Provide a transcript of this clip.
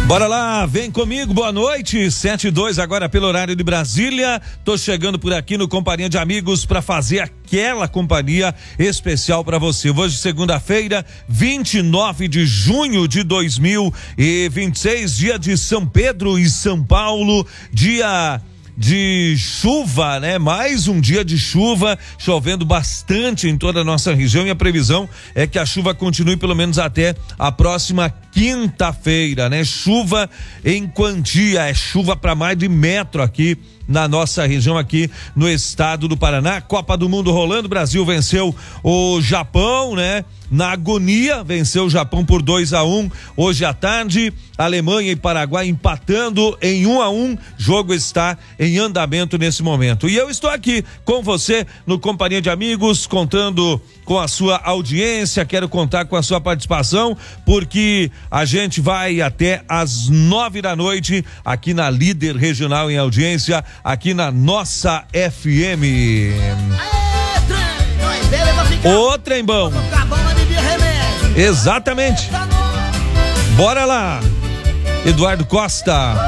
Bora lá, vem comigo, boa noite, 7:02 agora pelo horário de Brasília. Tô chegando por aqui no Companhia de Amigos para fazer aquela companhia especial para você. Hoje, segunda-feira, 29 de junho de 2026, dia de São Pedro e São Paulo, dia de chuva, né? Mais um dia de chuva, chovendo bastante em toda a nossa região, e a previsão é que a chuva continue pelo menos até a próxima quinta-feira, né? Chuva em quantia, é chuva para mais de metro aqui na nossa região, aqui no estado do Paraná. Copa do Mundo rolando, o Brasil venceu o Japão, né? Na agonia, venceu o Japão por 2-1 hoje à tarde. Alemanha e Paraguai empatando em 1-1. Jogo está em andamento nesse momento. E eu estou aqui com você no Companhia de Amigos, contando com a sua audiência. Quero contar com a sua participação, porque a gente vai até às 9 da noite aqui na Líder Regional em audiência, aqui na nossa FM. Ô, trem bom. Exatamente. Bora lá, Eduardo Costa.